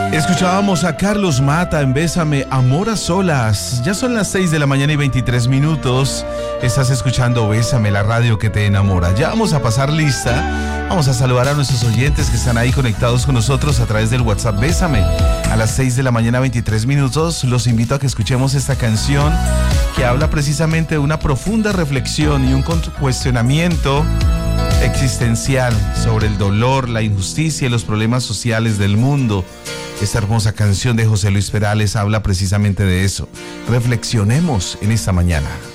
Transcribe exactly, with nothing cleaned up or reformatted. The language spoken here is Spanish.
Escuchábamos a Carlos Mata en Bésame, Amor a Solas. Ya son las seis de la mañana y veintitrés minutos. Estás escuchando Bésame, la radio que te enamora. Ya vamos a pasar lista. Vamos a saludar a nuestros oyentes que están ahí conectados con nosotros a través del WhatsApp Bésame. A las seis de la mañana, veintitrés minutos, los invito a que escuchemos esta canción que habla precisamente de una profunda reflexión y un cuestionamiento existencial sobre el dolor, la injusticia y los problemas sociales del mundo. Esta hermosa canción de José Luis Perales habla precisamente de eso. Reflexionemos en esta mañana.